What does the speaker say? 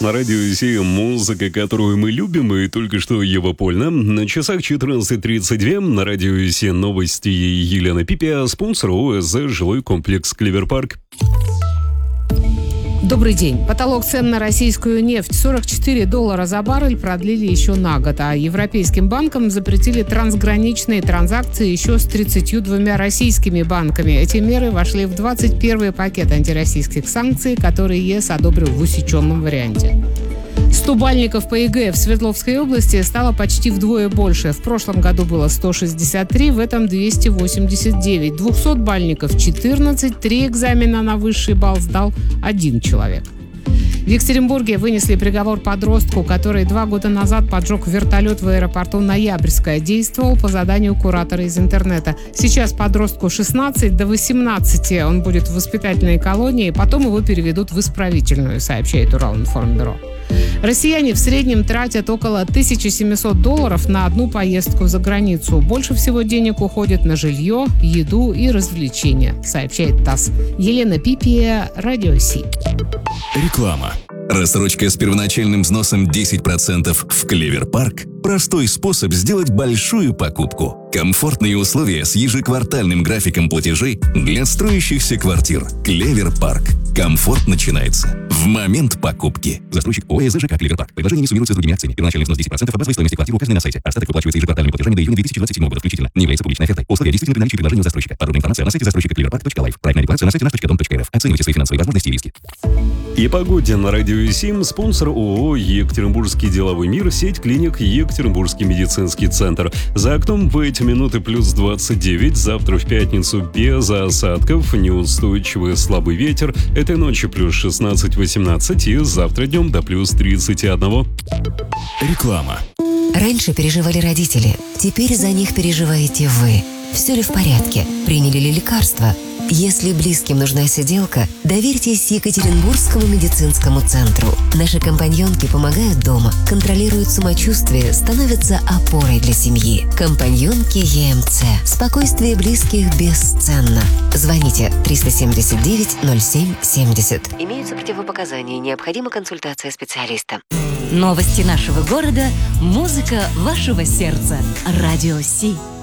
На радио Си музыка, которую мы любим, и только что Ева Польна. На часах 14:32 на радио Си новости Елена Пипия, спонсор ОСЗ жилой комплекс «Клевер-Парк». Добрый день. Потолок цен на российскую нефть $44 за баррель продлили еще на год, а европейским банкам запретили трансграничные транзакции еще с 32 российскими банками. Эти меры вошли в 21-й пакет антироссийских санкций, который ЕС одобрил в усеченном варианте. 100 бальников по ЕГЭ в Свердловской области стало почти вдвое больше. В прошлом году было 163, в этом 289. 200 бальников 14, 3 экзамена на высший балл сдал 1 человек. В Екатеринбурге вынесли приговор подростку, который 2 года назад поджег вертолет в аэропорту Ноябрьское. Действовал по заданию куратора из интернета. Сейчас подростку 16 до 18. Он будет в воспитательной колонии, потом его переведут в исправительную, сообщает Уралинформбюро. Россияне в среднем тратят около $1700 на одну поездку за границу. Больше всего денег уходит на жилье, еду и развлечения, сообщает ТАСС. Елена Пипия, Радио Си. Реклама. Рассрочка с первоначальным взносом 10% в Клевер-Парк – простой способ сделать большую покупку. Комфортные условия с ежеквартальным графиком платежей для строящихся квартир. Клевер-Парк. Комфорт начинается в момент покупки. Застройщик ОСЗ ЖК «Клевер-Парк». Предложение не суммируется с другими акциями. Первоначальный взнос 10% от базовой стоимости квартиры, указанной на сайте. Остаток выплачивается ежеквартальными платежами до июня 2027 года включительно. Не является публичной офертой. Условия действительны при наличии предложения у застройщика. Подробная информация на сайте застройщика cleverpark.life. Проектная декларация на сайте nаш.дом.рф. Оценивайте свои финансовые возможности и риски. И погоде на радио Сим спонсор ООО «Екатеринбургский деловой мир», сеть клиник «Екатеринбургский медицинский центр». За окном в эти минуты плюс 29, завтра в пятницу без осадков, неустойчивый слабый ветер, этой ночью плюс 16-18 и завтра днем до плюс 31. Реклама. Раньше переживали родители, теперь за них переживаете вы. Все ли в порядке? Приняли ли лекарства? Если близким нужна сиделка, доверьтесь Екатеринбургскому медицинскому центру. Наши компаньонки помогают дома, контролируют самочувствие, становятся опорой для семьи. Компаньонки ЕМЦ. Спокойствие близких бесценно. Звоните 379-07-70. Имеются противопоказания, необходима консультация специалиста. Новости нашего города, музыка вашего сердца. Радио Си.